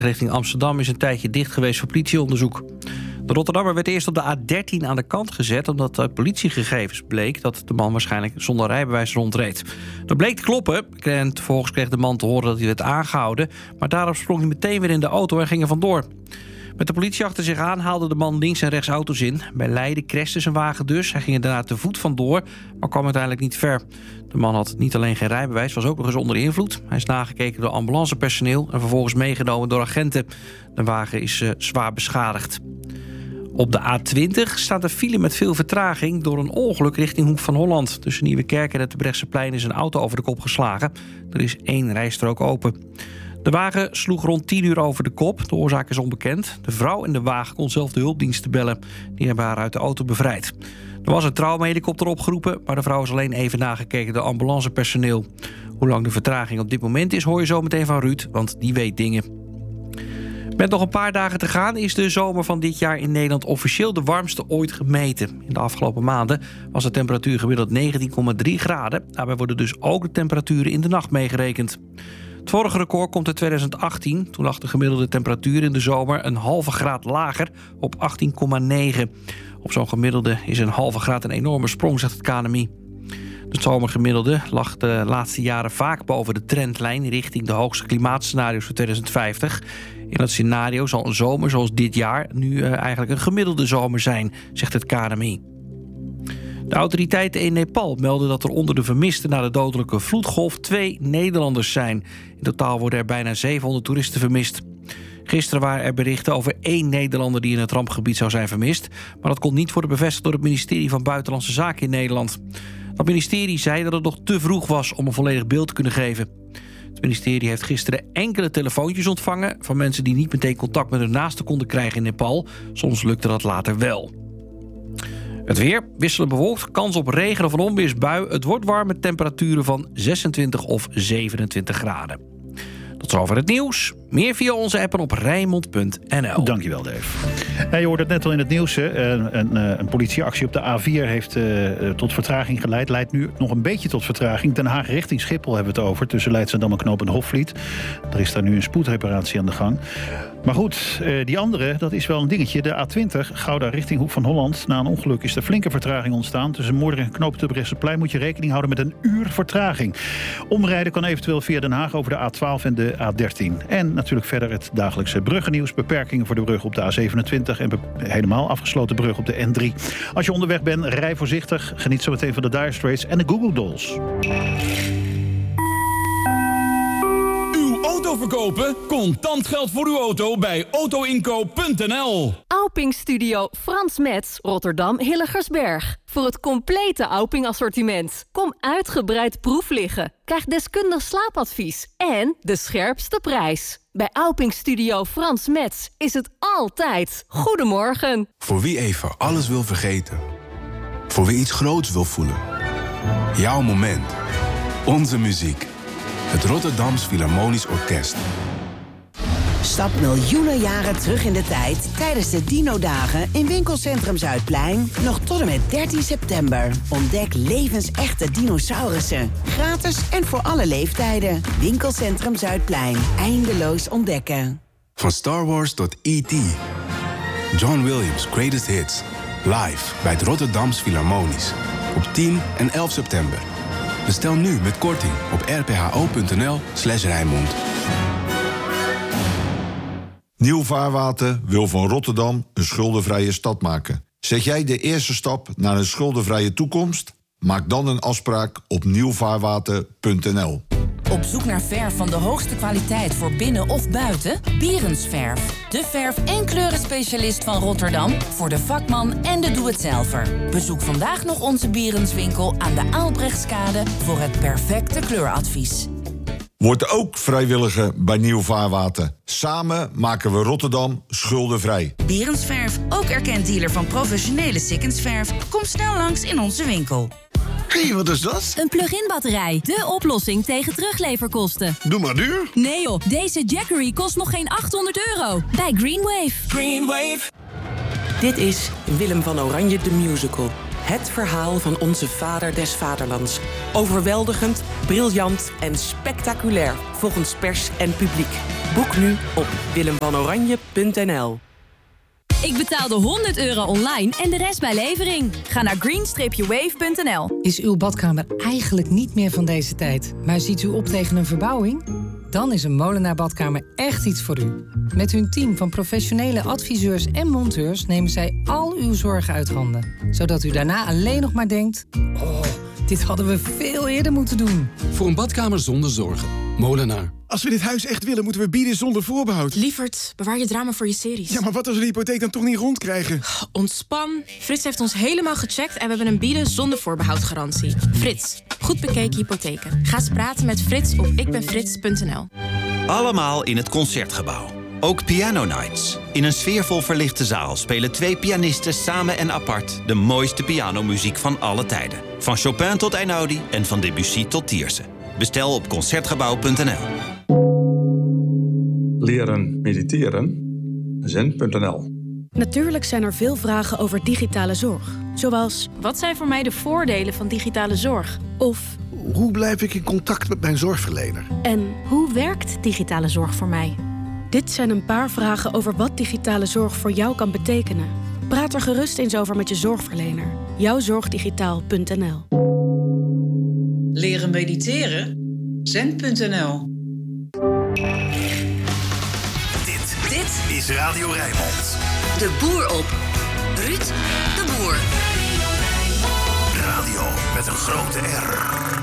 Richting Amsterdam is een tijdje dicht geweest voor politieonderzoek. De Rotterdammer werd eerst op de A13 aan de kant gezet, omdat uit politiegegevens bleek dat de man waarschijnlijk zonder rijbewijs rondreed. Dat bleek te kloppen en vervolgens kreeg de man te horen dat hij werd aangehouden, maar daarop sprong hij meteen weer in de auto en ging er vandoor. Met de politie achter zich aan haalde de man links en rechts auto's in. Bij Leiden crashte zijn wagen dus. Hij ging er daarna te voet vandoor, maar kwam uiteindelijk niet ver. De man had niet alleen geen rijbewijs, was ook nog eens onder invloed. Hij is nagekeken door ambulancepersoneel en vervolgens meegenomen door agenten. De wagen is zwaar beschadigd. Op de A20 staat een file met veel vertraging door een ongeluk richting Hoek van Holland. Tussen Nieuwekerk en het Brechtseplein is een auto over de kop geslagen. Er is 1 rijstrook open. De wagen sloeg rond 10 uur over de kop. De oorzaak is onbekend. De vrouw in de wagen kon zelf de hulpdiensten bellen. Die hebben haar uit de auto bevrijd. Er was een traumahelikopter opgeroepen, maar de vrouw is alleen even nagekeken door ambulancepersoneel. Hoe lang de vertraging op dit moment is, hoor je zo meteen van Ruud, want die weet dingen. Met nog een paar dagen te gaan is de zomer van dit jaar in Nederland officieel de warmste ooit gemeten. In de afgelopen maanden was de temperatuur gemiddeld 19,3 graden. Daarbij worden dus ook de temperaturen in de nacht meegerekend. Het vorige record komt uit 2018. Toen lag de gemiddelde temperatuur in de zomer een halve graad lager op 18,9. Op zo'n gemiddelde is een halve graad een enorme sprong, zegt het KNMI. Het zomergemiddelde lag de laatste jaren vaak boven de trendlijn richting de hoogste klimaatscenario's voor 2050. In dat scenario zal een zomer zoals dit jaar nu eigenlijk een gemiddelde zomer zijn, zegt het KNMI. De autoriteiten in Nepal melden dat er onder de vermisten na de dodelijke vloedgolf 2 Nederlanders zijn. In totaal worden er bijna 700 toeristen vermist. Gisteren waren er berichten over 1 Nederlander die in het rampgebied zou zijn vermist. Maar dat kon niet worden bevestigd door het ministerie van Buitenlandse Zaken in Nederland. Dat ministerie zei dat het nog te vroeg was om een volledig beeld te kunnen geven. Het ministerie heeft gisteren enkele telefoontjes ontvangen van mensen die niet meteen contact met hun naasten konden krijgen in Nepal. Soms lukte dat later wel. Het weer, wisselend bewolkt, kans op regen of een onweersbui. Het wordt warm met temperaturen van 26 of 27 graden. Tot zover het nieuws. Meer via onze app en op Rijnmond.nl. Dankjewel, Dave. Je hoorde het net al in het nieuws. Een politieactie op de A4 heeft tot vertraging geleid. Leidt nu nog een beetje tot vertraging. Den Haag richting Schiphol hebben we het over. Tussen Leidschendam en Knoop en Hofvliet. Er is daar nu een spoedreparatie aan de gang. Maar goed, die andere, dat is wel een dingetje. De A20, Gouda richting Hoek van Holland. Na een ongeluk is er flinke vertraging ontstaan. Tussen Moordrecht en Knoop te Brechtseplein moet je rekening houden met een uur vertraging. Omrijden kan eventueel via Den Haag over de A12 en de A13. En natuurlijk verder het dagelijkse bruggennieuws. Beperkingen voor de brug op de A27 en helemaal afgesloten brug op de N3. Als je onderweg bent, rij voorzichtig. Geniet zo meteen van de Dire Straits en de Google Dolls. Auto verkopen? Contant geld voor uw auto bij autoinkoop.nl. Auping Studio Frans Metz, Rotterdam Hilligersberg. Voor het complete Auping assortiment. Kom uitgebreid proef liggen. Krijg deskundig slaapadvies en de scherpste prijs. Bij Auping Studio Frans Metz is het altijd goedemorgen. Voor wie even alles wil vergeten. Voor wie iets groots wil voelen. Jouw moment. Onze muziek. Het Rotterdams Philharmonisch Orkest. Stap miljoenen jaren terug in de tijd tijdens de Dino-dagen in Winkelcentrum Zuidplein. Nog tot en met 13 september. Ontdek levensechte dinosaurussen. Gratis en voor alle leeftijden. Winkelcentrum Zuidplein. Eindeloos ontdekken. Van Star Wars tot E.T. John Williams' Greatest Hits. Live bij het Rotterdams Philharmonisch. Op 10 en 11 september. Bestel nu met korting op rpho.nl/Rijnmond. Nieuw Vaarwater wil van Rotterdam een schuldenvrije stad maken. Zet jij de eerste stap naar een schuldenvrije toekomst? Maak dan een afspraak op nieuwvaarwater.nl. Op zoek naar verf van de hoogste kwaliteit voor binnen of buiten? Bierensverf. De verf- en kleurenspecialist van Rotterdam voor de vakman en de doe-het-zelver. Bezoek vandaag nog onze Bierenswinkel aan de Aalbrechtskade voor het perfecte kleuradvies. Word ook vrijwilliger bij Nieuw Vaarwater. Samen maken we Rotterdam schuldenvrij. Bierensverf, ook erkend dealer van professionele Sikkensverf. Kom snel langs in onze winkel. Hé, wat is dat? Een plug-in batterij. De oplossing tegen terugleverkosten. Doe maar duur. Nee joh, deze Jackery kost nog geen €800 bij Greenwave. Greenwave. Dit is Willem van Oranje de Musical. Het verhaal van onze vader des vaderlands. Overweldigend, briljant en spectaculair volgens pers en publiek. Boek nu op willemvanoranje.nl. Ik betaalde €100 online en de rest bij levering. Ga naar green-wave.nl. Is uw badkamer eigenlijk niet meer van deze tijd, maar ziet u op tegen een verbouwing? Dan is een Molenaar Badkamer echt iets voor u. Met hun team van professionele adviseurs en monteurs nemen zij al uw zorgen uit handen. Zodat u daarna alleen nog maar denkt: oh, dit hadden we veel eerder moeten doen. Voor een badkamer zonder zorgen. Molenaar. Als we dit huis echt willen, moeten we bieden zonder voorbehoud. Lievert, bewaar je drama voor je series. Ja, maar wat als we de hypotheek dan toch niet rondkrijgen? Ontspan. Frits heeft ons helemaal gecheckt en we hebben een bieden zonder voorbehoud garantie. Frits, goed bekeken hypotheken. Ga eens praten met Frits op ikbenfrits.nl. Allemaal in het Concertgebouw. Ook Piano Nights. In een sfeervol verlichte zaal spelen 2 pianisten samen en apart de mooiste pianomuziek van alle tijden. Van Chopin tot Einaudi en van Debussy tot Tiersen. Bestel op concertgebouw.nl. Leren mediteren? Zen.nl. Natuurlijk zijn er veel vragen over digitale zorg. Zoals: wat zijn voor mij de voordelen van digitale zorg? Of: hoe blijf ik in contact met mijn zorgverlener? En hoe werkt digitale zorg voor mij? Dit zijn een paar vragen over wat digitale zorg voor jou kan betekenen. Praat er gerust eens over met je zorgverlener. Jouwzorgdigitaal.nl. Leren mediteren? Zen.nl. Dit is Radio Rijnmond. De Boer op. Ruud de Boer. Radio met een grote R.